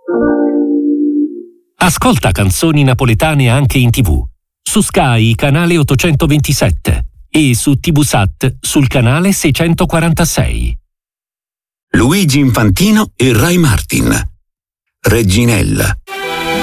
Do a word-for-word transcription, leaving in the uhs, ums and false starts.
Ascolta canzoni napoletane anche in tivù. Su Sky canale ottocentoventisette e su TVSAT sul canale seicentoquarantasei. Luigi Infantino e Ray Martin. Reginella.